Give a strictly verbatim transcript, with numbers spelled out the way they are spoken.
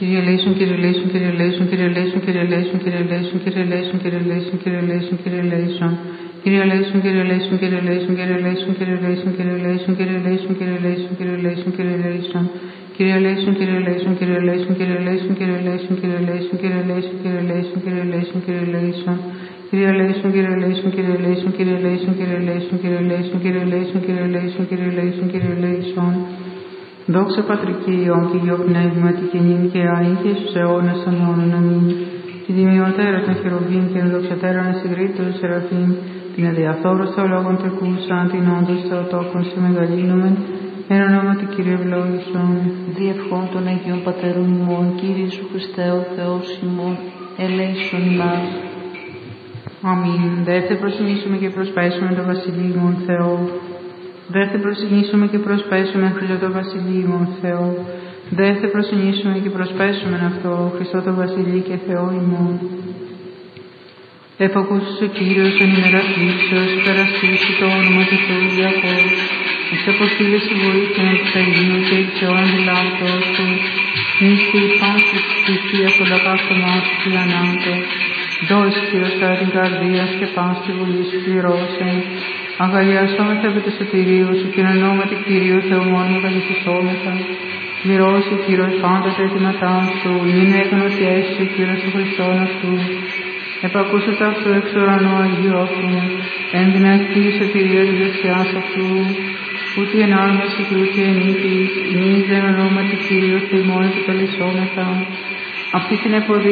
Kyrie eleison, Kyrie eleison, Kyrie eleison, Kyrie eleison, Kyrie eleison, Kyrie eleison, Kyrie eleison, Kyrie eleison, Kyrie eleison, Kyrie eleison. Kyrie eleison, Kyrie eleison, Kyrie eleison, Kyrie eleison, Kyrie eleison, Kyrie eleison, Kyrie eleison, Kyrie eleison, Kyrie eleison, Kyrie eleison. Kyrie eleison, Kyrie eleison, Kyrie eleison, Kyrie eleison, Kyrie eleison, Kyrie eleison, Kyrie eleison, Kyrie eleison, Kyrie eleison, Kyrie eleison. Kyrie eleison, Kyrie eleison, Kyrie eleison, Kyrie eleison, Kyrie eleison, Kyrie eleison, Kyrie eleison, Kyrie eleison, Kyrie eleison, Kyrie eleison. Δόξα Πατρί και Υιόν και Υιό Πνεύματι και νυν και άιν και στους αιώνας των αιώνων. Αμήν. Τη δημιουργέρα των χερουβίμ και ενδοξατέρων εισηγρήτων Σεραφείμ, την αδιαφθόρους θεολόγων τεκούσαν, την όντως θεοτόκων σε μεγαλύνομεν, εν ονόματι Κύριε ευλόγησον. Διευχών των Αγίων Πατέρων ημών, Κύριε Ιησού Χριστέ ο Θεός ημών, ελέησον ημάς. Αμήν. Δεύτε προσυμνήσουμε και προσπέσουμε το Βασιλείο Θεό. Δεύτε προσυμνήσουμε και προσπέσουμε Χριστό το Βασιλείο Θεό. Δεύτε προσυμνήσουμε και προσπέσουμε αυτό Χριστό το Βασιλείο και Θεό ημών. Εφακούσου ο Κύριος εν ημέρα θλίψεως, υπερασπίσει το όνομα του Θεού διακόρου. Εξ αποστήλες η βοήθεια του Θεού και εξ αιώνα δηλάκτος του. Νύστη πάση της θυσίας το λακάκτωμά σου και ανάγκο. Δώσεις Κύριος κατά την καρδία και πάση τη βουλή σου πληρώσεν. Αγαλιάσομεθα επί του σωτηρίου σου και εν ονόματι Κυρίου Θεού μόνιμου καθιστώμεθα. Πληρώσει Κύριος πάντα τα αιτήματά σου, μην έκανα ότι έσαι ο Κύριος του Χριστόν αυτού. Επακούσατε αυτού εξ ουρανού Αγίου αυτού, εν δυναστή η σωτηρία της δεξιάς αυτού. Ούτε εν άρμαση και ούτε εν ήτης, εμείς εν ονόματι Κυρίου Θεού μόνιμου επικαλεσόμεθα. Αυτή την εποδία